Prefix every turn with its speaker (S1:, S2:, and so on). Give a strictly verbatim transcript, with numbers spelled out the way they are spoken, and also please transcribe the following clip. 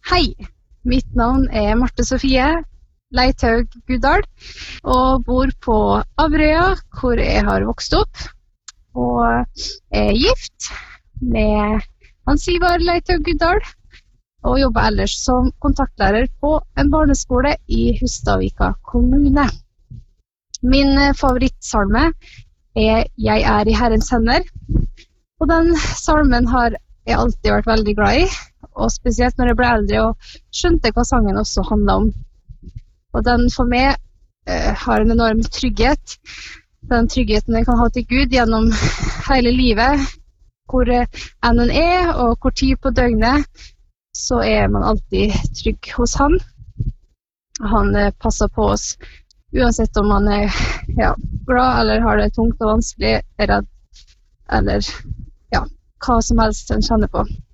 S1: Hei, mitt navn er Marte Sofie Leithaug Guddal, og bor på Averøya, hvor jeg har vokst opp, og er gift med Hans Ivar Leithaug Guddal, og jobber ellers som kontaktlærer på en barneskole i Hustadvika kommune. Min favorittsalme er «Jeg er i Herrens hender», og den salmen har jeg alltid vært veldig glad i, og spesielt når jeg ble eldre og skjønte hva sangen også handlet om. Og den for meg eh, har en enorm trygghet, den tryggheten jeg kan ha til Gud gjennom hele livet, hvor enn en er og hvor tid på døgnet, så er man alltid trygg hos han. Han eh, passer på oss, uansett om man er ja, glad eller har det tungt og vanskelig, er redd, eller ja, hva som helst en kjenner på.